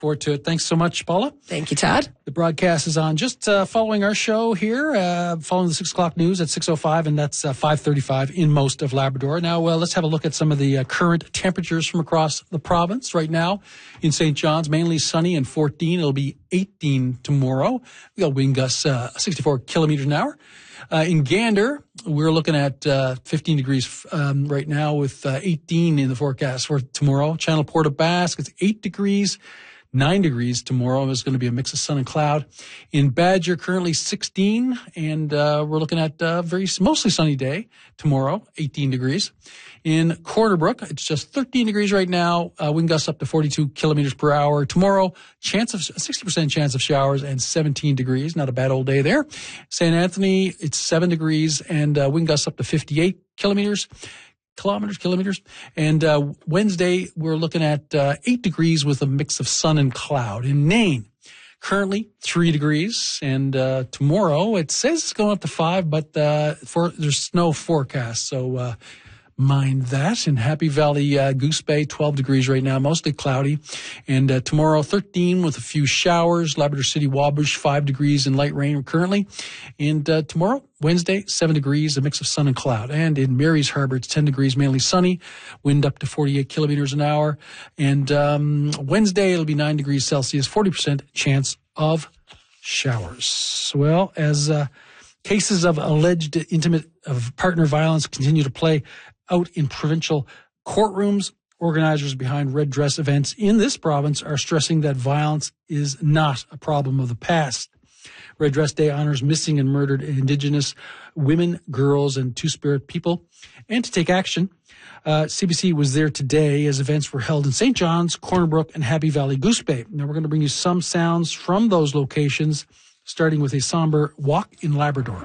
Forward to it. Thanks so much, Paula. Thank you, Todd. The broadcast is on just following our show here, following the 6 o'clock news at 6:05, and that's 5:35 in most of Labrador. Now, let's have a look at some of the current temperatures from across the province. Right now in St. John's, mainly sunny and 14. It'll be 18 tomorrow. We got wind gusts 64 kilometers an hour. In Gander, we're looking at 15 degrees right now with 18 in the forecast for tomorrow. Channel Port aux Basques, it's 8 degrees. 9 degrees tomorrow. There's going to be a mix of sun and cloud. In Badger, currently 16, and we're looking at mostly sunny day tomorrow, 18 degrees. In Cornerbrook, it's just 13 degrees right now. Wind gusts up to 42 kilometers per hour. Tomorrow, 60% chance of showers and 17 degrees. Not a bad old day there. St. Anthony, it's 7 degrees and wind gusts up to 58 kilometers. And Wednesday, we're looking at 8 degrees with a mix of sun and cloud. In Nain, currently 3 degrees. And tomorrow, it says it's going up to 5, but there's snow forecast. So mind that. In Happy Valley, Goose Bay, 12 degrees right now, mostly cloudy. And tomorrow, 13 with a few showers. Labrador City, Wabush, 5 degrees and light rain currently. And tomorrow, Wednesday, 7 degrees, a mix of sun and cloud. And in Mary's Harbor, it's 10 degrees, mainly sunny, wind up to 48 kilometers an hour. And Wednesday, it'll be 9 degrees Celsius, 40% chance of showers. Well, as cases of alleged intimate of partner violence continue to play out in provincial courtrooms, organizers behind red dress events in this province are stressing that violence is not a problem of the past. Red Dress Day honors missing and murdered Indigenous women, girls, and Two-Spirit people. And to take action, CBC was there today as events were held in St. John's, Cornerbrook, and Happy Valley, Goose Bay. Now we're going to bring you some sounds from those locations, starting with a somber walk in Labrador.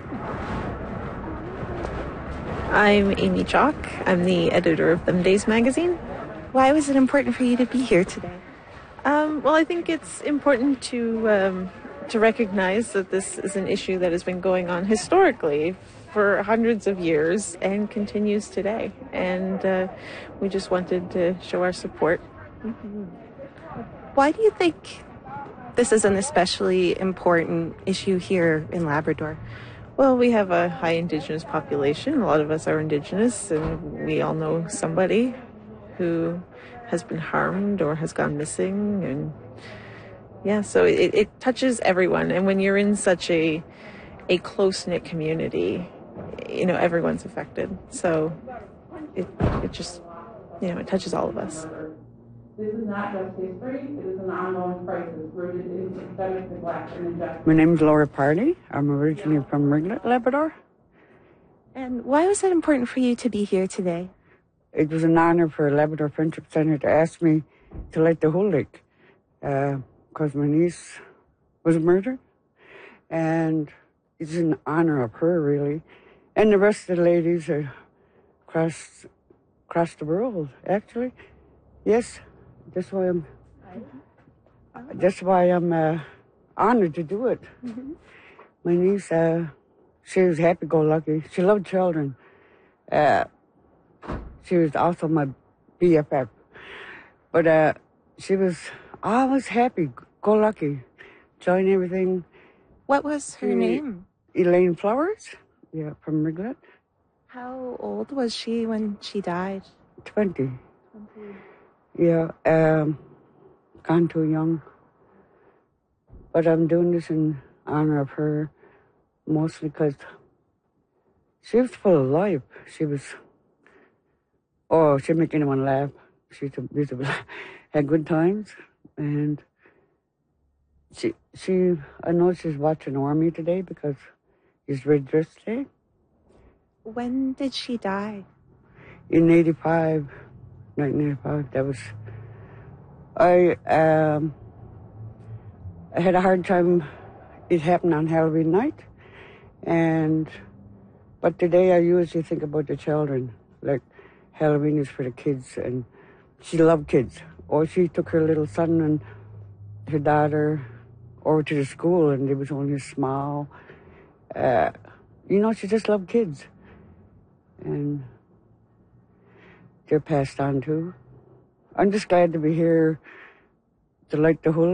I'm Amy Chalk. I'm the editor of Them Days magazine. Why was it important for you to be here today? Well, I think it's important to recognize that this is an issue that has been going on historically for hundreds of years and continues today. And we just wanted to show our support. Mm-hmm. Why do you think this is an especially important issue here in Labrador? Well, we have a high Indigenous population. A lot of us are Indigenous, and we all know somebody who has been harmed or has gone missing. And yeah, so it touches everyone. And when you're in such a close-knit community, everyone's affected. So it just, it touches all of us. This is not just history, it is an ongoing crisis rooted in systemic neglect and injustice. My name is Laura Party. I'm originally from Riglet, Labrador. And why was it important for you to be here today? It was an honor for Labrador Friendship Centre to ask me to light the whole lake because my niece was murdered. And it's an honor of her, really. And the rest of the ladies across the world, actually. Yes. That's why I'm honored to do it. Mm-hmm. My niece, she was happy-go-lucky. She loved children. She was also my BFF. But she was always happy-go-lucky, enjoying everything. What was her name? Elaine Flowers, from Riglet. How old was she when she died? 20. Yeah, gone too young. But I'm doing this in honor of her, mostly because she was full of life. She'd make anyone laugh. She had good times. And I know she's watching Army today because it's Red Dress Day. When did she die? In 1985, that was, I had a hard time, it happened on Halloween night, but today I usually think about the children, like Halloween is for the kids, and she loved kids. Or she took her little son and her daughter over to the school, and there was only a smile. She just loved kids. And they're passed on too. I'm just glad to be here to light the whole